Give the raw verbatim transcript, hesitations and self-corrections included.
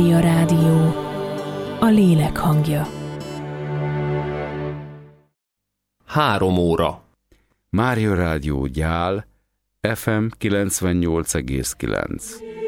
A rádió, a lélek hangja. Három óra. Mária Rádió Gyál, ef em kilencvennyolc egész kilenc.